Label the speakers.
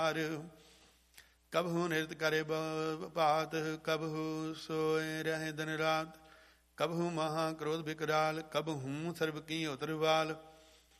Speaker 1: ਕਬਹੂ ਨਿਰਤ ਕਰੇ ਭਾਤ, ਕਬਹੂ ਸੋਏ ਰਹੇ ਦਿਨ ਰਾਤ, ਕਬਹੂ ਮਹਾ ਕ੍ਰੋਧ ਵਿਕਰਾਲ, ਕਬਹੂ ਸਰਬ ਕੀ ਉਤਰਵਾਲ,